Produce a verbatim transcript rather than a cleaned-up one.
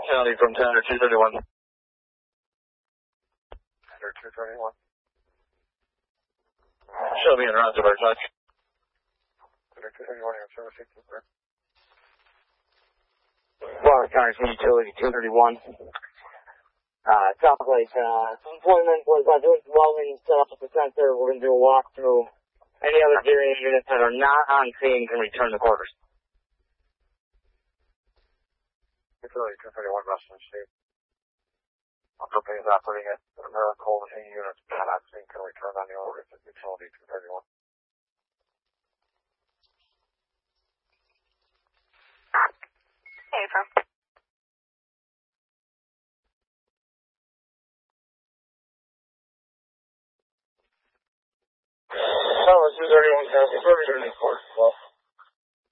County from Tender two thirty-one. Tender two thirty-one. Show me in route to our touch. Tender two thirty-one, your service safety. Florida County from Utility two thirty-one. Uh, sounds like, uh, employment was uh, doing some welding, set up with the sensor. We're going to do a walkthrough. Any other gearing units that are not on scene can return to quarters. Utility two thirty-one, Western State. Propane is operating at Americold and any units not on scene can return on the order to Utility two thirty-one. Hey, from. Tower two thirty-one, Castle, returning to quarters.